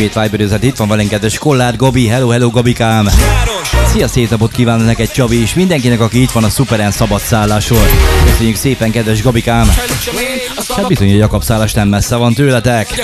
ismét Viberőzet. Itt van velünk kedves Kollár Gabi. Hello Gabikám. Szia, szép napot kívánok neked, Csabi, és mindenkinek, aki itt van a Szuperen szabadszállásról. Köszönjük szépen, kedves Gabikám. Hát bizony, a Jakab szállás nem messze van tőletek.